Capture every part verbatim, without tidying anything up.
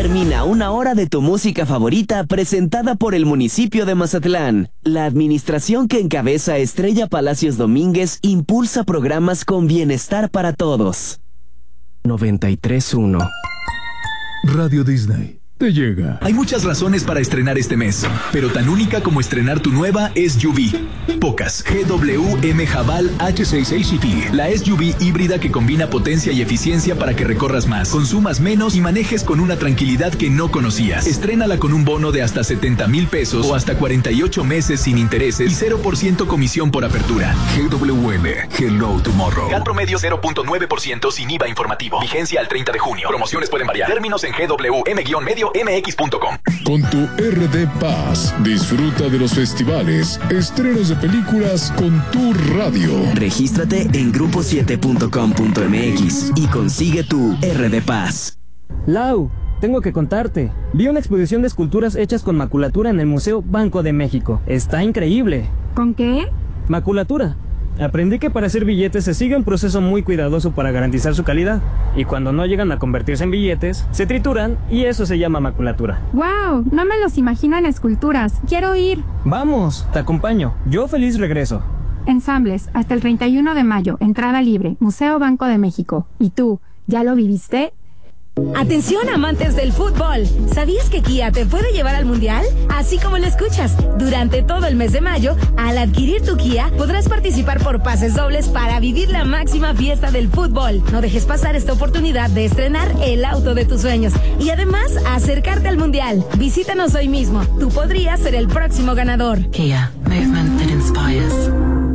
termina una hora de tu música favorita presentada por el municipio de Mazatlán. La administración que encabeza Estrella Palacios Domínguez impulsa programas con bienestar para todos. noventa y tres punto uno Radio Disney te llega. Hay muchas razones para estrenar este mes, pero tan única como estrenar tu nueva S U V. Pocas. G W M Haval H seis seis T. La S U V híbrida que combina potencia y eficiencia para que recorras más, consumas menos y manejes con una tranquilidad que no conocías. Estrénala con un bono de hasta setenta mil pesos o hasta cuarenta y ocho meses sin intereses y cero por ciento comisión por apertura. G W M. Hello Tomorrow. Cat promedio cero punto nueve por ciento sin I V A informativo. Vigencia al treinta de junio. Promociones pueden variar. Términos en G W M-medio M X punto com. Con tu R D Paz, disfruta de los festivales, estrenos de películas con tu radio. Regístrate en grupo siete punto com punto m x y consigue tu R D Paz. Lau, tengo que contarte. Vi una exposición de esculturas hechas con maculatura en el Museo Banco de México. Está increíble. ¿Con qué? Maculatura. Aprendí que para hacer billetes se sigue un proceso muy cuidadoso para garantizar su calidad. Y cuando no llegan a convertirse en billetes, se trituran y eso se llama maculatura. ¡Wow! No me los imagino en esculturas. ¡Quiero ir! Vamos, te acompaño. Yo feliz regreso. Ensambles, hasta el treinta y uno de mayo, entrada libre, Museo Banco de México. ¿Y tú, ya lo viviste? Atención amantes del fútbol, ¿sabías que Kia te puede llevar al mundial? Así como lo escuchas, durante todo el mes de mayo, al adquirir tu Kia, podrás participar por pases dobles para vivir la máxima fiesta del fútbol. No dejes pasar esta oportunidad de estrenar el auto de tus sueños y además acercarte al mundial. Visítanos hoy mismo, tú podrías ser el próximo ganador. Kia, movement that inspires.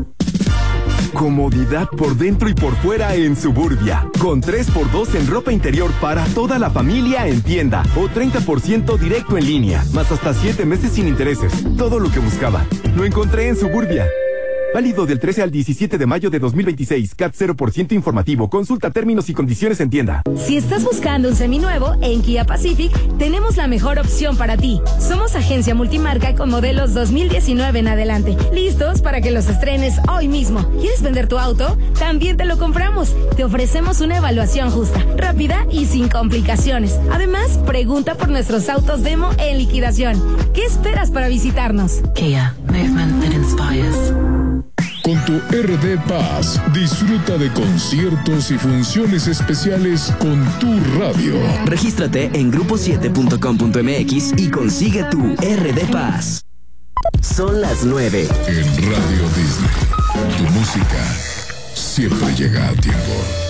Comodidad por dentro y por fuera en Suburbia. Con tres por dos en ropa interior para toda la familia en tienda. O treinta por ciento directo en línea. Más hasta siete meses sin intereses. Todo lo que buscaba. Lo encontré en Suburbia. Válido del trece al diecisiete de mayo de dos mil veintiséis. C A T cero por ciento informativo. Consulta términos y condiciones en tienda. Si estás buscando un seminuevo, en Kia Pacific tenemos la mejor opción para ti. Somos agencia multimarca con modelos dos mil diecinueve en adelante. Listos para que los estrenes hoy mismo. ¿Quieres vender tu auto? También te lo compramos. Te ofrecemos una evaluación justa, rápida y sin complicaciones. Además, pregunta por nuestros autos demo en liquidación. ¿Qué esperas para visitarnos? Kia, movement that inspires. Con tu R D Paz, disfruta de conciertos y funciones especiales con tu radio. Regístrate en grupo siete punto com punto m x y consigue tu R D Paz. Son las nueve. En Radio Disney, tu música siempre llega a tiempo.